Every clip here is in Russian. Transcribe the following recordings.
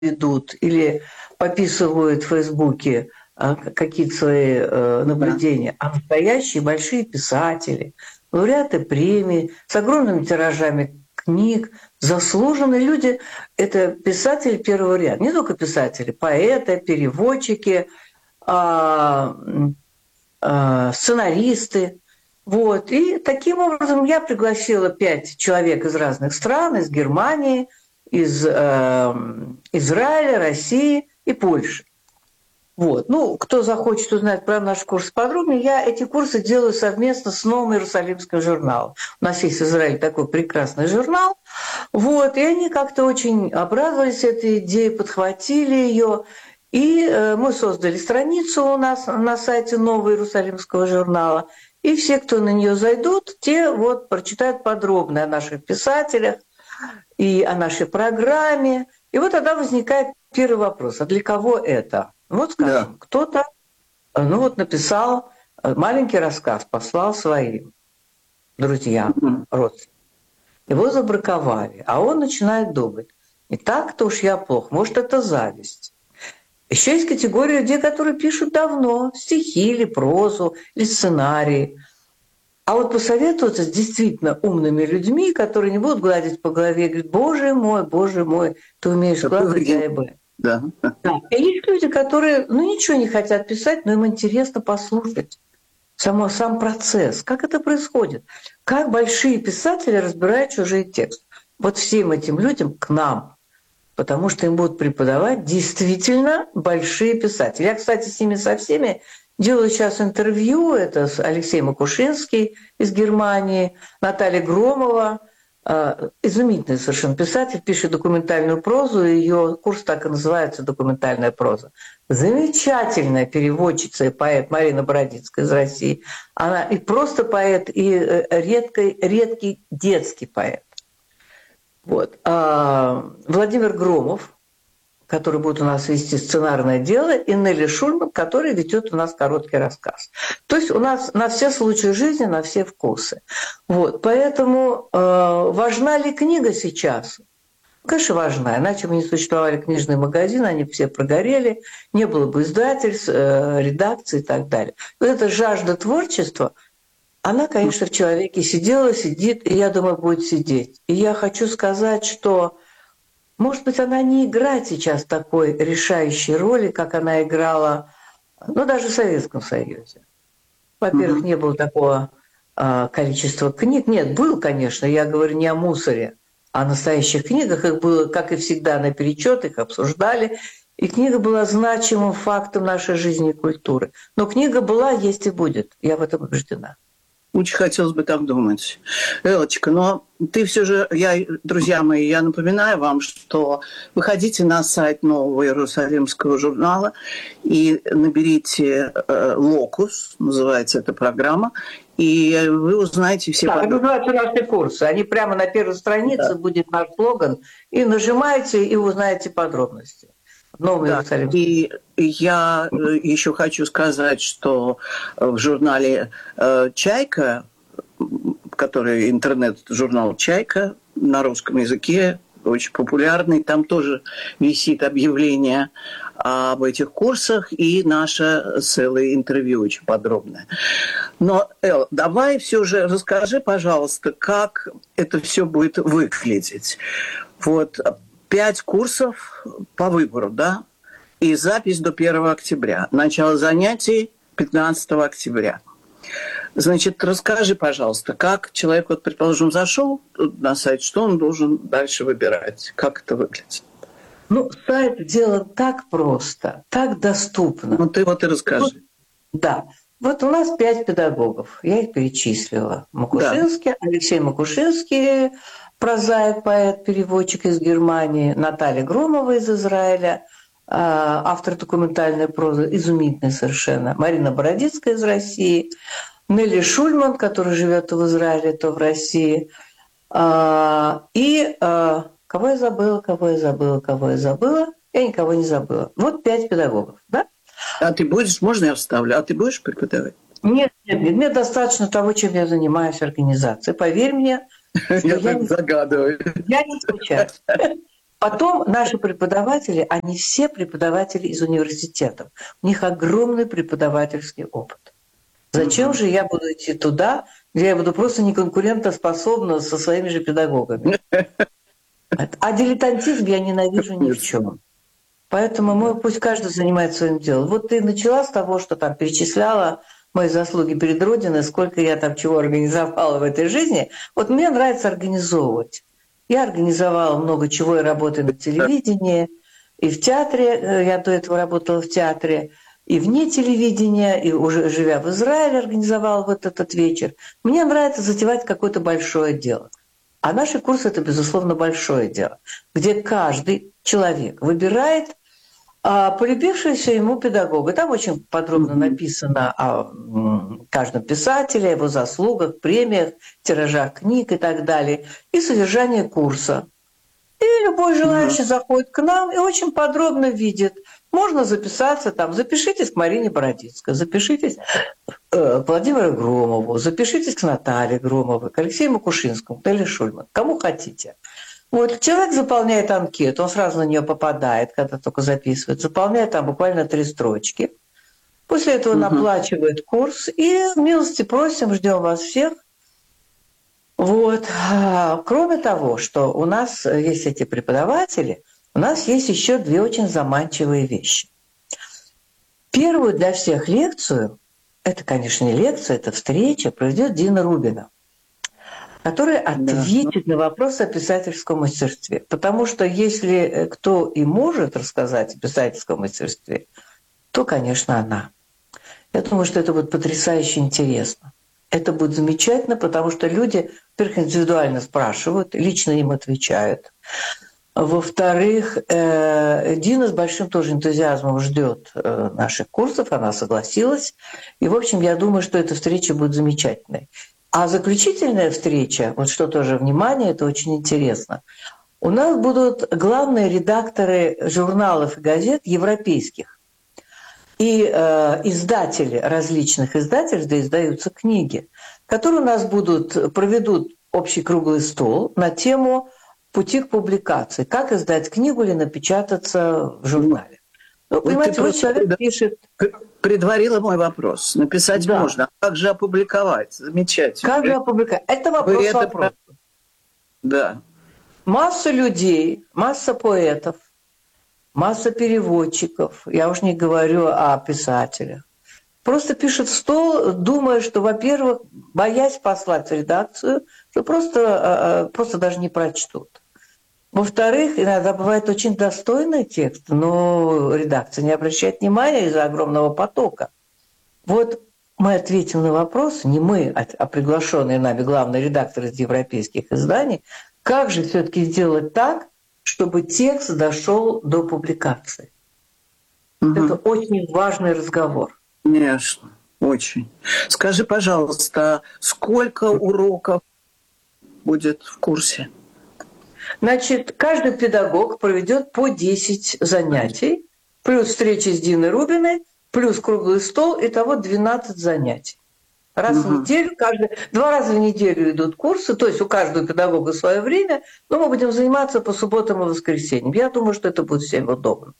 ведут или пописывают в Фейсбуке какие-то свои наблюдения, а настоящие большие писатели, лауреаты премий с огромными тиражами книг, заслуженные люди. Это писатели первого ряда. Не только писатели, поэты, переводчики, сценаристы. Вот. И таким образом я пригласила 5 человек из разных стран, из Германии, из Израиля, России и Польши. Вот. Ну, кто захочет узнать про наш курс подробнее, я эти курсы делаю совместно с Новым Иерусалимским журналом. У нас есть в Израиле такой прекрасный журнал. Вот. И они как-то очень обрадовались этой идее, подхватили ее. И мы создали страницу у нас на сайте Нового Иерусалимского журнала. И все, кто на нее зайдут, те вот прочитают подробно о наших писателях и о нашей программе. И вот тогда возникает первый вопрос. А для кого это? Вот, скажем, кто-то написал маленький рассказ, послал своим друзьям, родственникам. Его забраковали. А он начинает думать, не так-то уж я плох, может, это зависть. Еще есть категория людей, которые пишут давно стихи или прозу, или сценарии. А вот посоветоваться с действительно умными людьми, которые не будут гладить по голове и говорить: боже мой, ты умеешь складывать А и Б. Да. И есть люди, которые ничего не хотят писать, но им интересно послушать сам процесс, как это происходит, как большие писатели разбирают чужие тексты. Вот всем этим людям к нам, потому что им будут преподавать действительно большие писатели. Я, кстати, с ними со всеми делаю сейчас интервью. Это Алексей Макушинский из Германии, Наталья Громова, изумительный совершенно писатель, пишет документальную прозу, ее курс так и называется «Документальная проза». Замечательная переводчица и поэт Марина Бородицкая из России. Она и просто поэт, и редкий детский поэт. Вот. Владимир Громов, который будет у нас вести сценарное дело, и Нелли Шульман, который ведет у нас короткий рассказ. То есть у нас на все случаи жизни, на все вкусы. Вот. Поэтому важна ли книга сейчас? Конечно, важна. Иначе бы не существовали книжные магазины, они все прогорели, не было бы издательств, редакций и так далее. Вот эта жажда творчества, она, конечно, в человеке сидела, сидит, и, я думаю, будет сидеть. И я хочу сказать, что, может быть, она не играет сейчас такой решающей роли, как она играла, даже в Советском Союзе. Во-первых, не было такого количества книг. Нет, был, конечно, я говорю не о мусоре, а о настоящих книгах. Их было, как и всегда, наперечет, их обсуждали. И книга была значимым фактом нашей жизни и культуры. Но книга была, есть и будет. Я в этом убеждена. Очень хотелось бы так думать. Элочка, но ты все же, друзья мои, я напоминаю вам, что выходите на сайт Нового Иерусалимского журнала и наберите «Локус», называется эта программа, и вы узнаете все подробности. Да, это называются наши курсы. Они прямо на первой странице, будет наш слоган, и нажимаете, и узнаете подробности. Да, и я еще хочу сказать, что в журнале «Чайка», который интернет-журнал «Чайка» на русском языке, очень популярный, там тоже висит объявление об этих курсах и наше целое интервью очень подробное. Но, Эл, давай все же расскажи, пожалуйста, как это все будет выглядеть. Вот 5 курсов по выбору, да? И запись до 1 октября. Начало занятий 15 октября. Значит, расскажи, пожалуйста, как человек, вот, предположим, зашел на сайт, что он должен дальше выбирать? Как это выглядит? Сайт делан так просто, так доступно. Ты вот и расскажи. Да. Вот у нас 5 педагогов. Я их перечислила. Макушинский, да. Алексей Макушинский, прозаик, поэт, переводчик из Германии, Наталья Громова из Израиля, автор документальной прозы, изумительная совершенно, Марина Бородицкая из России, Нелли Шульман, который живет то в Израиле, то в России, и кого я забыла? Я никого не забыла. Вот 5 педагогов, да? А ты будешь, можно я вставлю, а ты будешь преподавать? Нет, мне достаточно того, чем я занимаюсь организацией. Поверь мне, я так загадываю. Я не скучаю. Потом наши преподаватели, они все преподаватели из университетов. У них огромный преподавательский опыт. Зачем же я буду идти туда, где я буду просто неконкурентоспособна со своими же педагогами? А дилетантизм я ненавижу ни в чем. Поэтому пусть каждый занимается своим делом. Вот ты начала с того, что там перечисляла мои заслуги перед Родиной, сколько я там чего организовала в этой жизни. Вот мне нравится организовывать. Я организовала много чего, и работаю на телевидении, и в театре, я до этого работала в театре, и вне телевидения, и уже живя в Израиле организовала вот этот вечер. Мне нравится затевать какое-то большое дело. А наши курсы – это, безусловно, большое дело, где каждый человек выбирает полюбившегося ему педагога. Там очень подробно написано о каждом писателе, его заслугах, премиях, тиражах книг и так далее, и содержание курса. И любой желающий заходит к нам и очень подробно видит. Можно записаться там, запишитесь к Марине Бородицкой, запишитесь к Владимиру Громову, запишитесь к Наталье Громовой, к Алексею Макушинскому, к Теле Шульман, кому хотите. Вот человек заполняет анкету, он сразу на нее попадает, когда только записывает, заполняет там буквально 3 строчки. После этого он оплачивает курс и милости просим, ждем вас всех. Вот. Кроме того, что у нас есть эти преподаватели, у нас есть еще 2 очень заманчивые вещи. Первую для всех лекцию, это, конечно, не лекция, это встреча, проведет Дина Рубина, который ответит на вопрос о писательском мастерстве. Потому что если кто и может рассказать о писательском мастерстве, то, конечно, она. Я думаю, что это будет потрясающе интересно. Это будет замечательно, потому что люди, во-первых, индивидуально спрашивают, лично им отвечают. Во-вторых, Дина с большим тоже энтузиазмом ждет наших курсов, она согласилась. И, в общем, я думаю, что эта встреча будет замечательной. А заключительная встреча, вот что тоже внимание, это очень интересно. У нас будут главные редакторы журналов и газет европейских. И издатели различных издательств, где издаются книги, которые у нас проведут общий круглый стол на тему пути к публикации. Как издать книгу или напечататься в журнале. Ну, понимаете, вот человек пишет... Предварила мой вопрос. Написать можно. А как же опубликовать? Замечательно. Как же опубликовать? Это вопрос. Да. Масса людей, масса поэтов, масса переводчиков, я уж не говорю о писателях, просто пишет в стол, думая, что, во-первых, боясь послать в редакцию, что просто даже не прочтут. Во-вторых, иногда бывает очень достойный текст, но редакция не обращает внимания из-за огромного потока. Вот мы ответим на вопрос, не мы, а приглашенные нами главный редактор из европейских изданий, как же все-таки сделать так, чтобы текст дошел до публикации. Это очень важный разговор. Конечно, очень. Скажи, пожалуйста, сколько уроков будет в курсе? Значит, каждый педагог проведет по 10 занятий, плюс встречи с Диной Рубиной, плюс круглый стол, итого 12 занятий. Раз в неделю, 2 раза в неделю идут курсы, то есть у каждого педагога свое время, но мы будем заниматься по субботам и воскресеньям. Я думаю, что это будет всем удобно.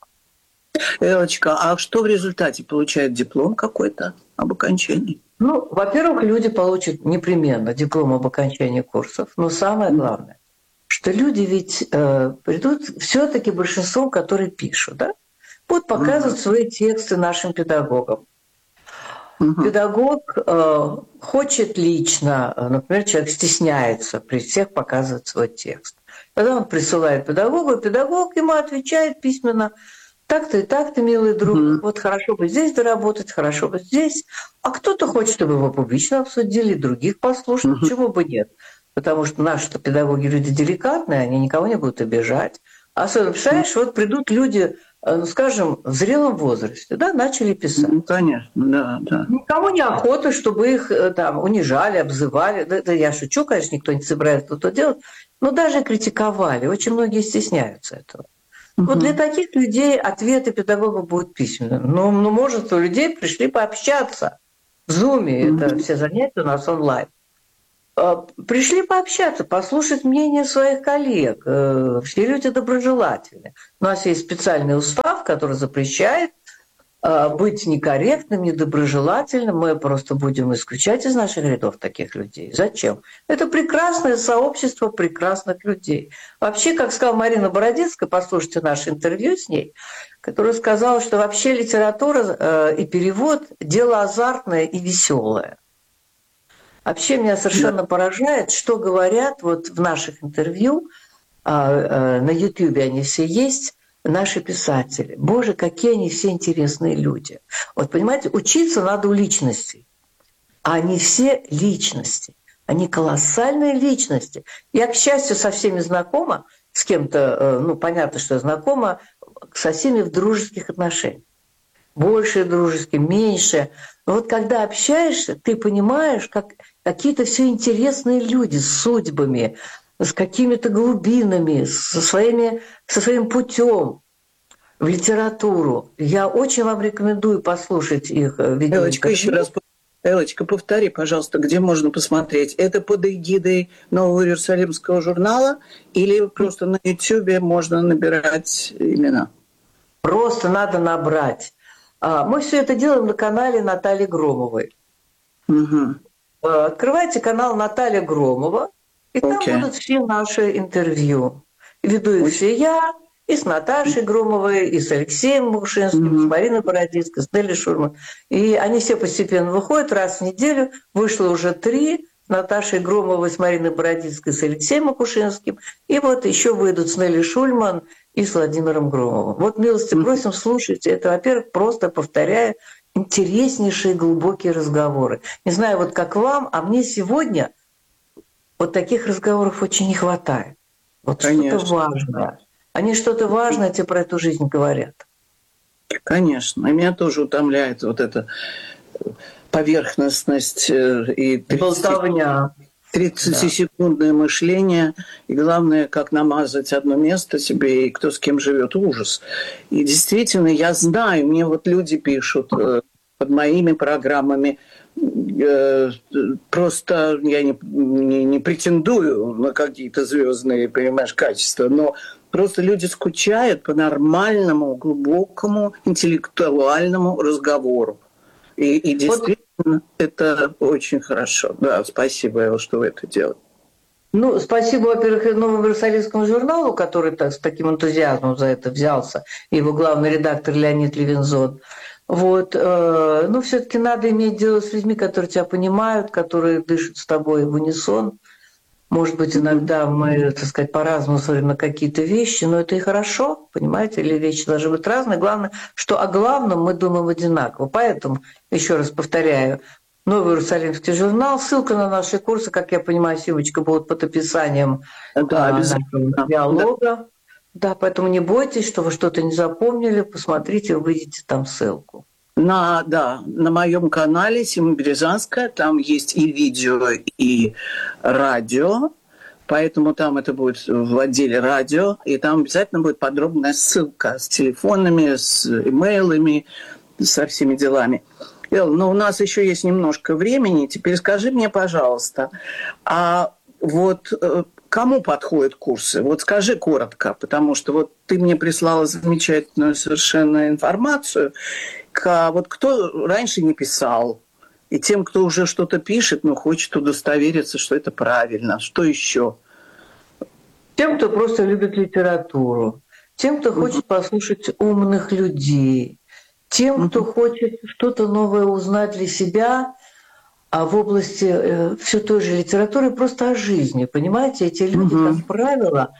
Элочка, а что в результате? Получают диплом какой-то об окончании? Ну, во-первых, люди получат непременно диплом об окончании курсов, но самое главное, что люди ведь придут все-таки большинством, которые пишут, да? Будут показывать свои тексты нашим педагогам. Педагог хочет лично, например, человек стесняется при всех показывать свой текст. Тогда он присылает педагогу, и педагог ему отвечает письменно: так-то и так-то, милый друг, вот хорошо бы здесь доработать, хорошо бы здесь. А кто-то хочет, чтобы его публично обсудили, других послушать, почему бы нет? Потому что наши педагоги люди деликатные, они никого не будут обижать. Особенно, представляешь, вот придут люди, ну, скажем, в зрелом возрасте, да, начали писать. Ну, конечно, да. Никому не охота, чтобы их там унижали, обзывали. Да, я шучу, конечно, никто не собирается это делать, но даже критиковали. Очень многие стесняются этого. Вот для таких людей ответы педагога будут письменными. Но множество людей пришли пообщаться в Zoom. Это все занятия у нас онлайн. Пришли пообщаться, послушать мнение своих коллег. Все люди доброжелательны. У нас есть специальный устав, который запрещает быть некорректным, недоброжелательным. Мы просто будем исключать из наших рядов таких людей. Зачем? Это прекрасное сообщество прекрасных людей. Вообще, как сказала Марина Бородицкая, послушайте наше интервью с ней, которая сказала, что вообще литература и перевод – дело азартное и веселое. Вообще меня совершенно поражает, что говорят вот в наших интервью, на Ютьюбе они все есть, наши писатели. Боже, какие они все интересные люди. Вот понимаете, учиться надо у личностей, а они все личности. Они колоссальные личности. Я, к счастью, со всеми знакома, с кем-то, ну, понятно, что я знакома, со всеми в дружеских отношениях. Больше дружеских, меньше. Но вот когда общаешься, ты понимаешь, как какие-то все интересные люди с судьбами, с какими-то глубинами, со своим путем в литературу. Я очень вам рекомендую послушать их видео. Элочка, еще раз, Элочка, повтори, пожалуйста, где можно посмотреть. Это под эгидой Нового Иерусалимского журнала или просто на Ютьюбе можно набирать имена? Просто надо набрать. Мы все это делаем на канале Натальи Громовой. Угу. Открывайте канал Наталья Громова, и там будут все наши интервью. Веду их все я, и с Наташей Громовой, и с Алексеем Макушинским, с Мариной Бородицкой, с Нелли Шурман. И они все постепенно выходят раз в неделю. Вышло уже 3 с Наташей Громовой, с Мариной Бородицкой, с Алексеем Макушинским. И вот еще выйдут с Нелли Шульман и с Владимиром Громовым. Вот милости просим, слушайте. Это, во-первых, просто, повторяю, интереснейшие глубокие разговоры. Не знаю, вот как вам, а мне сегодня вот таких разговоров очень не хватает. Вот что-то важное. Они что-то важное тебе про эту жизнь говорят. Конечно. И меня тоже утомляет вот эта поверхностность и 30-секундное мышление. И главное, как намазать одно место себе, и кто с кем живет. Ужас. И действительно, я знаю, мне вот люди пишут под моими программами, просто я не претендую на какие-то звездные, понимаешь, качества, но просто люди скучают по нормальному, глубокому, интеллектуальному разговору. И действительно, это очень хорошо. Да, спасибо, Элла, что вы это делаете. Ну, спасибо, во-первых, Новому Иерусалимскому журналу, который с таким энтузиазмом за это взялся, и его главный редактор Леонид Левинзон. Вот. Но все-таки надо иметь дело с людьми, которые тебя понимают, которые дышат с тобой в унисон. Может быть, иногда мы, так сказать, по-разному смотрим на какие-то вещи, но это и хорошо, понимаете, или вещи должны быть разные. Главное, что о главном мы думаем одинаково. Поэтому, еще раз повторяю, Новый Иерусалимский журнал, ссылка на наши курсы, как я понимаю, Симочка, будут под описанием нашего диалога. Да, поэтому не бойтесь, что вы что-то не запомнили, посмотрите, увидите там ссылку. На моем канале Сима Березанская, там есть и видео, и радио, поэтому там это будет в отделе радио, и там обязательно будет подробная ссылка с телефонами, с имейлами, со всеми делами. Эл, но у нас еще есть немножко времени, теперь скажи мне, пожалуйста, а вот кому подходят курсы? Вот скажи коротко, потому что вот ты мне прислала замечательную совершенно информацию. Вот кто раньше не писал, и тем, кто уже что-то пишет, но хочет удостовериться, что это правильно. Что еще? Тем, кто просто любит литературу, тем, кто хочет послушать умных людей, тем, кто хочет что-то новое узнать для себя, а в области все той же литературы, просто о жизни. Понимаете, эти люди, как правило,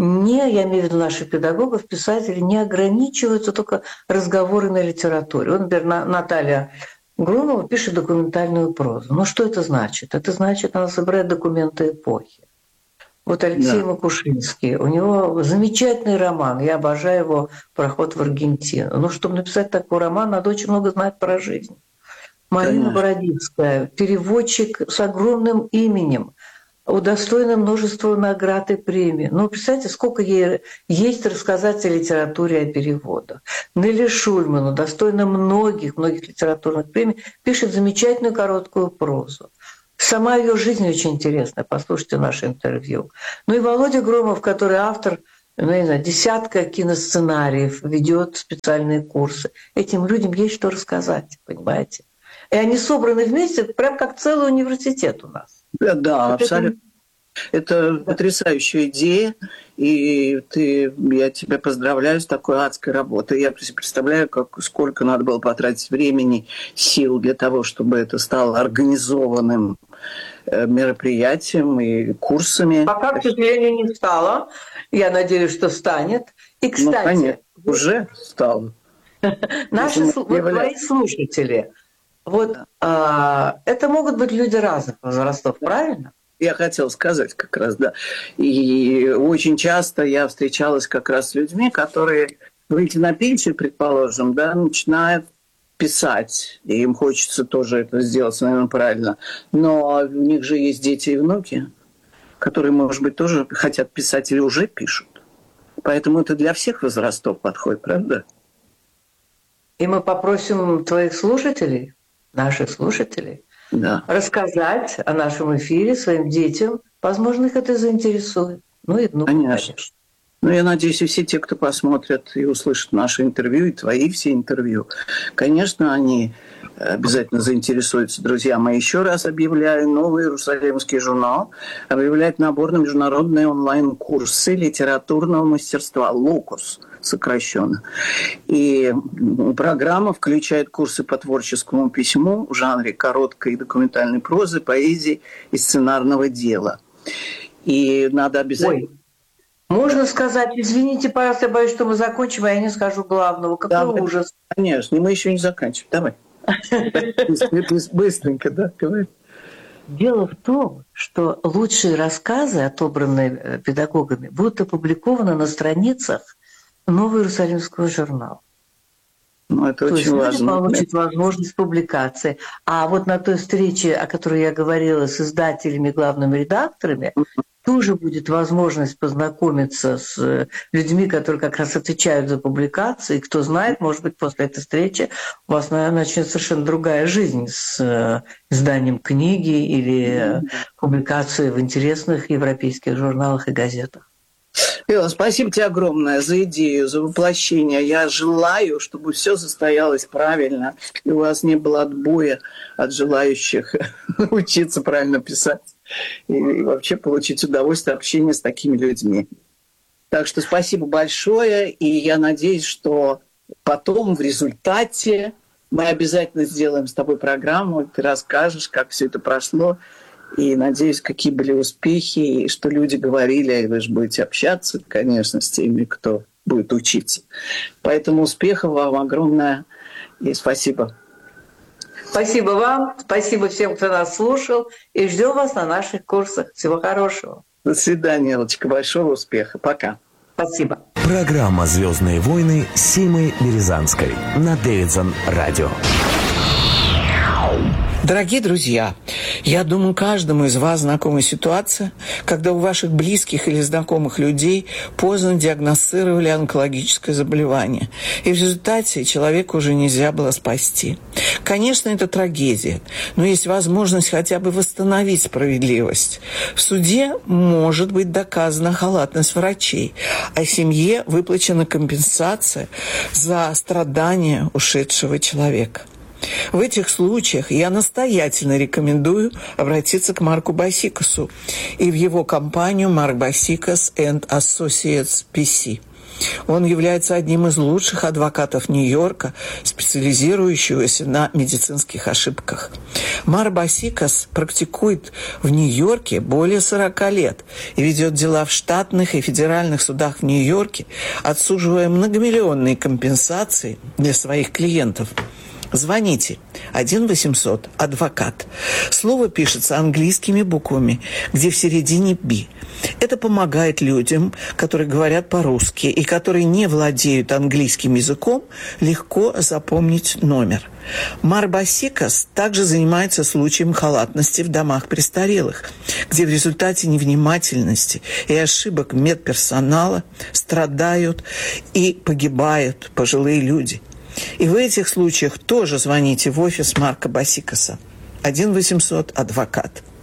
я имею в виду наших педагогов, писателей, не ограничиваются только разговоры на литературе. Вот, например, Наталья Громова пишет документальную прозу. Ну, что это значит? Это значит, она собирает документы эпохи. Вот Алексей Макушинский, у него замечательный роман, я обожаю его «Проход в Аргентину». Но чтобы написать такой роман, надо очень много знать про жизнь. Марина Бородицкая, переводчик с огромным именем, удостоена множества наград и премий. Ну, представьте, сколько ей есть рассказать о литературе, о переводах. Нелли Шульман, удостоена многих литературных премий, пишет замечательную короткую прозу. Сама ее жизнь очень интересная. Послушайте наше интервью. Ну и Володя Громов, который автор, ну, не знаю, десятка киносценариев, ведет специальные курсы. Этим людям есть что рассказать, понимаете? И они собраны вместе, прям как целый университет у нас. Да, абсолютно. Это потрясающая идея, и я тебя поздравляю с такой адской работой. Я представляю, сколько надо было потратить времени, сил для того, чтобы это стало организованным мероприятием и курсами. Пока, к сожалению, не стало. Я надеюсь, что станет. И, кстати... конечно, уже стало. Наши твои слушатели, это могут быть люди разных возрастов, правильно? Я хотела сказать как раз, да. И очень часто я встречалась как раз с людьми, которые, выйти на пенсию, предположим, да, начинают писать. И им хочется тоже это сделать, наверное, правильно. Но у них же есть дети и внуки, которые, может быть, тоже хотят писать или уже пишут. Поэтому это для всех возрастов подходит, правда? И мы попросим твоих слушателей, наших слушателей, рассказать о нашем эфире своим детям. Возможно, их это заинтересует. Ну и внуков, конечно. Ну, я надеюсь, и все те, кто посмотрят и услышат наше интервью, и твои все интервью, конечно, они обязательно заинтересуются. Друзья мои, еще раз объявляю, Новый Иерусалимский журнал объявляет набор на международные онлайн-курсы литературного мастерства «Локус», сокращенно. И программа включает курсы по творческому письму в жанре короткой документальной прозы, поэзии и сценарного дела. И надо обязательно... Можно сказать, извините, пожалуйста, я боюсь, что мы закончим, а я не скажу главного. Какой ужас. Конечно, мы еще не заканчиваем. Давай. Быстренько, да, говори. Дело в том, что лучшие рассказы, отобранные педагогами, будут опубликованы на страницах Нового Иерусалимского журнала. Ну, это то очень есть важно. Получить возможность публикации. А вот на той встрече, о которой я говорила с издателями, главными редакторами, тоже будет возможность познакомиться с людьми, которые как раз отвечают за публикации. И кто знает, может быть, после этой встречи у вас, наверное, начнется совершенно другая жизнь с изданием книги или публикацией в интересных европейских журналах и газетах. Элла, спасибо тебе огромное за идею, за воплощение. Я желаю, чтобы все состоялось правильно, и у вас не было отбоя от желающих учиться правильно писать и вообще получить удовольствие общения с такими людьми. Так что спасибо большое, и я надеюсь, что потом в результате мы обязательно сделаем с тобой программу, ты расскажешь, как все это прошло. И надеюсь, какие были успехи, и что люди говорили, и вы же будете общаться, конечно, с теми, кто будет учиться. Поэтому успехов вам огромное, и спасибо. Спасибо вам, спасибо всем, кто нас слушал, и ждем вас на наших курсах. Всего хорошего. До свидания, Эллочка, большого успеха. Пока. Спасибо. Программа «Звездные войны» Симы Березанской на Дэвидсон Радио. Дорогие друзья, я думаю, каждому из вас знакома ситуация, когда у ваших близких или знакомых людей поздно диагностировали онкологическое заболевание, и в результате человека уже нельзя было спасти. Конечно, это трагедия, но есть возможность хотя бы восстановить справедливость. В суде может быть доказана халатность врачей, а семье выплачена компенсация за страдания ушедшего человека. В этих случаях я настоятельно рекомендую обратиться к Марку Басикасу и в его компанию Mark Basikas and Associates PC. Он является одним из лучших адвокатов Нью-Йорка, специализирующегося на медицинских ошибках. Марк Басикас практикует в Нью-Йорке более 40 лет и ведет дела в штатных и федеральных судах в Нью-Йорке, отсуживая многомиллионные компенсации для своих клиентов. Звоните 1-800-адвокат. Слово пишется английскими буквами, где в середине «би». Это помогает людям, которые говорят по-русски и которые не владеют английским языком, легко запомнить номер. Марк Басикас также занимается случаем халатности в домах престарелых, где в результате невнимательности и ошибок медперсонала страдают и погибают пожилые люди. И в этих случаях тоже звоните в офис Марка Басикаса. 1-800-адвокат.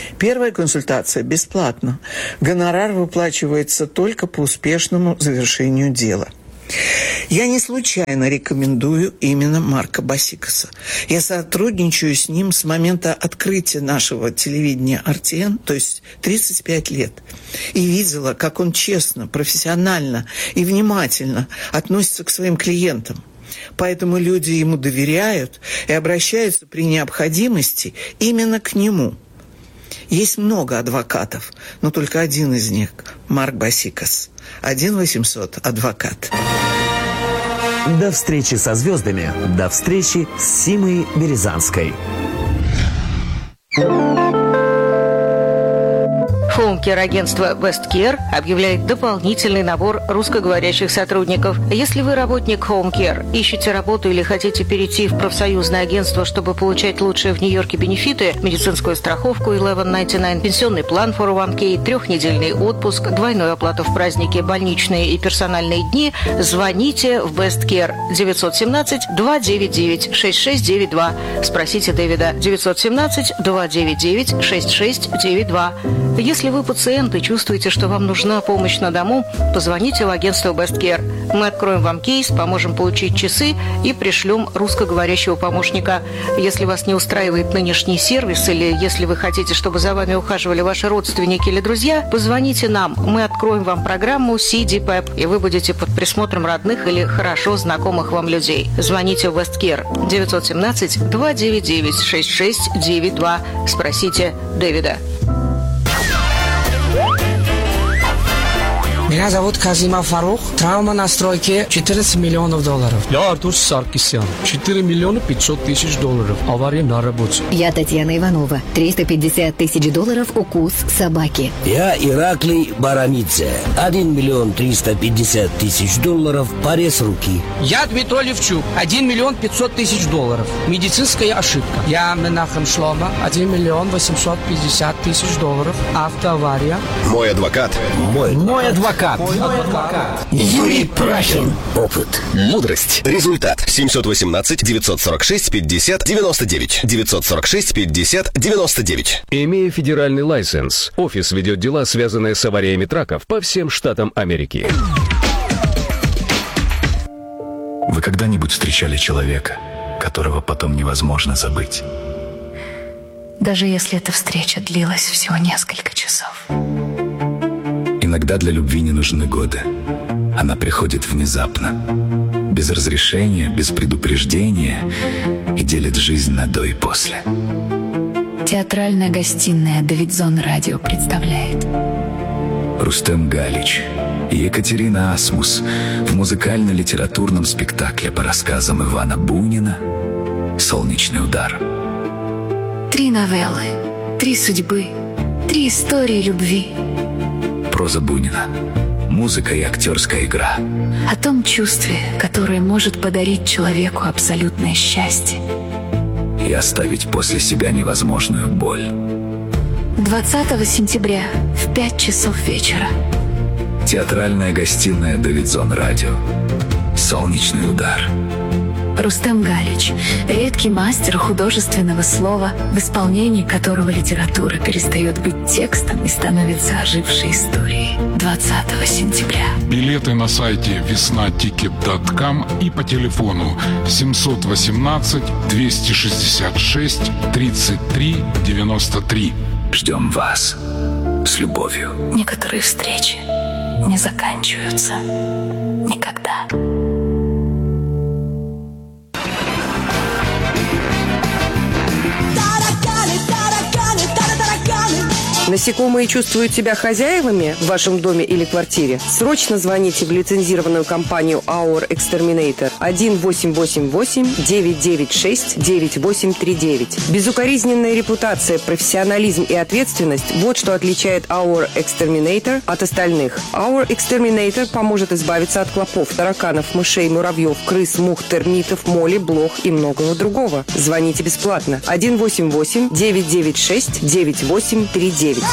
Первая консультация бесплатна. Гонорар выплачивается только по успешному завершению дела. Я не случайно рекомендую именно Марка Басикаса. Я сотрудничаю с ним с момента открытия нашего телевидения RTN, то есть 35 лет. И видела, как он честно, профессионально и внимательно относится к своим клиентам. Поэтому люди ему доверяют и обращаются при необходимости именно к нему. Есть много адвокатов, но только один из них – Марк Басикас. 1-800-адвокат. До встречи со звездами. До встречи с Симой Березанской. Хоум-кер-агентство Best Care объявляет дополнительный набор русскоговорящих сотрудников. Если вы работник Home Care, ищете работу или хотите перейти в профсоюзное агентство, чтобы получать лучшие в Нью-Йорке бенефиты, медицинскую страховку 1199, пенсионный план 401k, 3-недельный отпуск, двойную оплату в праздники, больничные и персональные дни, звоните в Best Care 917-299-6692. Спросите Дэвида 917-299-6692. Если вы пациент и чувствуете, что вам нужна помощь на дому, позвоните в агентство Best Care. Мы откроем вам кейс, поможем получить часы и пришлем русскоговорящего помощника. Если вас не устраивает нынешний сервис или если вы хотите, чтобы за вами ухаживали ваши родственники или друзья, позвоните нам. Мы откроем вам программу CDPEP, и вы будете под присмотром родных или хорошо знакомых вам людей. Звоните в Best Care 917-299-6692. Спросите Дэвида. Меня зовут Казимов Фарух. Травма на стройке $14 миллионов. Я Артур Саркисян. $4 миллиона 500 тысяч. Авария на работе. Я Татьяна Иванова. $350 тысяч. Укус собаки. Я Ираклий Барамидзе. $1 миллион 350 тысяч. Порез руки. Я Дмитрий Левчук. $1 миллион 500 тысяч. Медицинская ошибка. Я Менахем Шлома. $1 миллион 850 тысяч. Автоавария. Мой адвокат. Мой адвокат. Юрий Прахин. Опыт. Мудрость. Результат. 718-946-50-99. 946-50-99. Имея федеральный лайсенс, офис ведет дела, связанные с авариями траков по всем штатам Америки. Вы когда-нибудь встречали человека, которого потом невозможно забыть? Даже если эта встреча длилась всего несколько часов. Иногда для любви не нужны годы. Она приходит внезапно, без разрешения, без предупреждения и делит жизнь на до и после. Театральная гостиная Давидзон Радио представляет Рустем Галич и Екатерина Асмус в музыкально-литературном спектакле по рассказам Ивана Бунина «Солнечный удар». 3 новеллы, 3 судьбы, 3 истории любви. Проза Бунина, музыка и актерская игра. О том чувстве, которое может подарить человеку абсолютное счастье. И оставить после себя невозможную боль. 20 сентября в 5 часов вечера. Театральная гостиная Давидзон Радио. «Солнечный удар». Рустем Галич, редкий мастер художественного слова, в исполнении которого литература перестает быть текстом и становится ожившей историей. 20 сентября. Билеты на сайте веснатикет.ком и по телефону 718-266-33-93. Ждем вас с любовью. Некоторые встречи не заканчиваются никогда. Насекомые чувствуют себя хозяевами в вашем доме или квартире? Срочно звоните в лицензированную компанию Our Exterminator 1-888-996-9839. Безукоризненная репутация, профессионализм и ответственность – вот что отличает Our Exterminator от остальных. Our Exterminator поможет избавиться от клопов, тараканов, мышей, муравьев, крыс, мух, термитов, моли, блох и многого другого. Звоните бесплатно 1-888-996-9839.